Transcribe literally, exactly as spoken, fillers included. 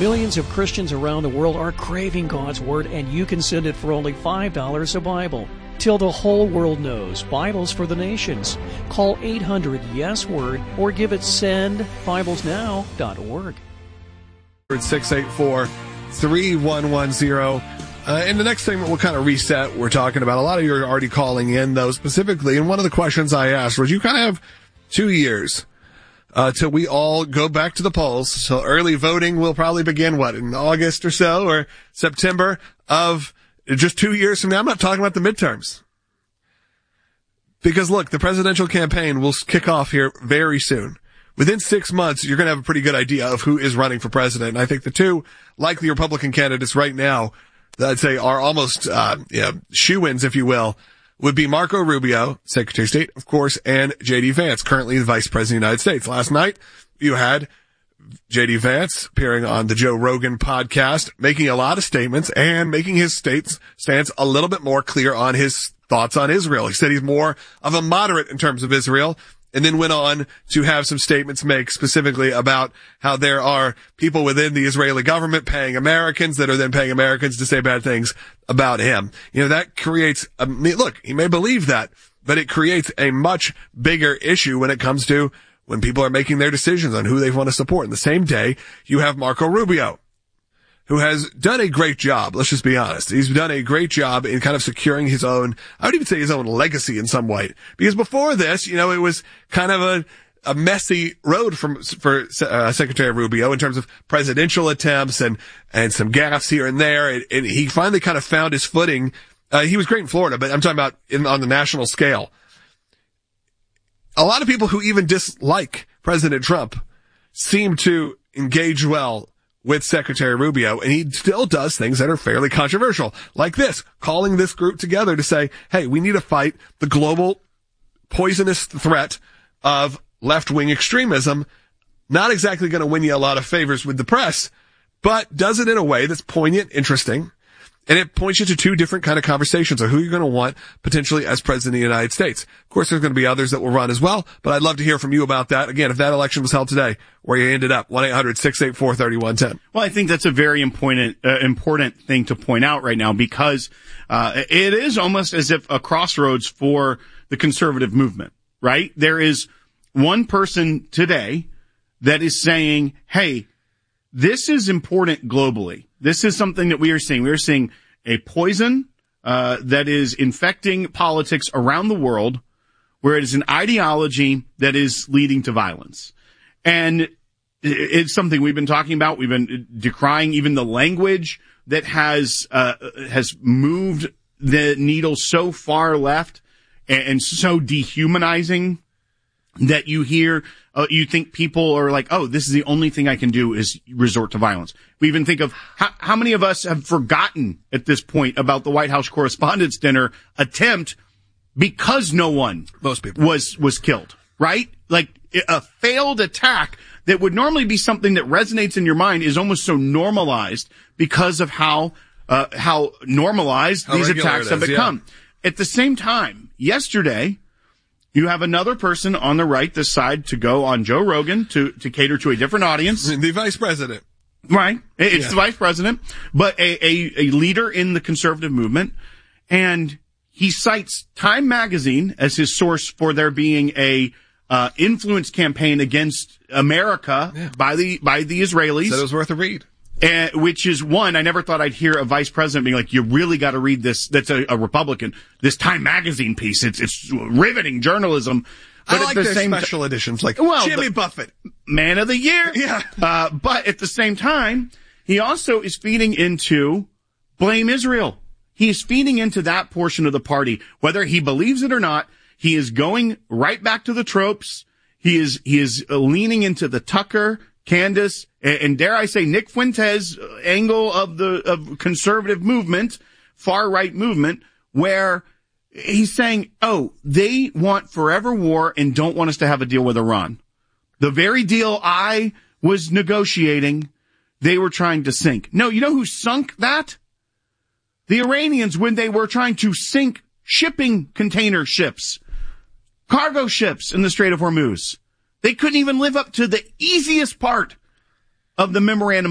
Millions of Christians around the world are craving God's Word, and you can send it for only five dollars a Bible. Till the whole world knows, Bibles for the nations. Call eight hundred yes word or give it send bibles now dot org. six eight four, three one one zero. Uh, in the next segment, we'll kind of reset. We're talking about a lot of you are already calling in, though, specifically. And one of the questions I asked was, you kind of have two years uh, till we all go back to the polls. So early voting will probably begin, what, in August or so, or September of just two years from now. I'm not talking about the midterms. Because, look, the presidential campaign will kick off here very soon. Within six months, you're going to have a pretty good idea of who is running for president. And I think the two likely Republican candidates right now that I'd say are almost, uh, yeah, shoo-ins, if you will, would be Marco Rubio, Secretary of State, of course, and J D Vance, currently the Vice President of the United States. Last night, you had J D Vance appearing on the Joe Rogan podcast, making a lot of statements and making his state's stance a little bit more clear on his thoughts on Israel. He said he's more of a moderate in terms of Israel, and then went on to have some statements make specifically about how there are people within the Israeli government paying Americans that are then paying Americans to say bad things about him. You know, that creates a, look, he may believe that, but it creates a much bigger issue when it comes to when people are making their decisions on who they want to support. In the same day, you have Marco Rubio, who has done a great job. Let's just be honest. He's done a great job in kind of securing his own, I would even say his own legacy in some way. Because before this, you know, it was kind of a, a messy road from, for uh, Secretary Rubio in terms of presidential attempts and, and some gaffes here and there. And, and he finally kind of found his footing. Uh, he was great in Florida, but I'm talking about in, on the national scale. A lot of people who even dislike President Trump seem to engage well with Secretary Rubio, and he still does things that are fairly controversial, like this, calling this group together to say, hey, we need to fight the global poisonous threat of left-wing extremism. Not exactly going to win you a lot of favors with the press, but does it in a way that's poignant, interesting, and it points you to two different kind of conversations of who you're going to want potentially as president of the United States. Of course, there's going to be others that will run as well, but I'd love to hear from you about that. Again, if that election was held today, where you ended up, one eight hundred six eight four three one one zero. Well, I think that's a very important, uh, important thing to point out right now, because uh, it is almost as if a crossroads for the conservative movement, right? There is one person today that is saying, hey, this is important globally. This is something that we are seeing. We are seeing a poison uh that is infecting politics around the world, where it is an ideology that is leading to violence. And it's something we've been talking about. We've been decrying even the language that has uh has moved the needle so far left and, and so dehumanizing that you hear, uh, you think people are like, oh, this is the only thing I can do is resort to violence. We even think of how, how many of us have forgotten at this point about the White House Correspondents' Dinner attempt because no one most people was, was killed, right? Like a failed attack that would normally be something that resonates in your mind is almost so normalized because of how, uh, how normalized how these attacks have is, become. Yeah. At the same time, yesterday, you have another person on the right decide to go on Joe Rogan to, to cater to a different audience. The vice president. Right. It's yeah. the vice president, but a, a, a leader in the conservative movement. And he cites Time Magazine as his source for there being a, uh, influence campaign against America yeah. by the, by the Israelis. Said it was worth a read. Uh, which is one, I never thought I'd hear a vice president being like, you really got to read this. That's a, a Republican, this Time Magazine piece. It's, it's riveting journalism. But I at like the their same special t- editions, like well, Jimmy the, Buffett. Man of the Year. Yeah. Uh, but at the same time, he also is feeding into blame Israel. He is feeding into that portion of the party. Whether he believes it or not, he is going right back to the tropes. He is, he is leaning into the Tucker, Candace, and, and dare I say Nick Fuentes angle of the, of conservative movement, far right movement, where he's saying, oh, they want forever war and don't want us to have a deal with Iran. The very deal I was negotiating, they were trying to sink. No, you know who sunk that? The Iranians, when they were trying to sink shipping container ships, cargo ships in the Strait of Hormuz. They couldn't even live up to the easiest part of the memorandum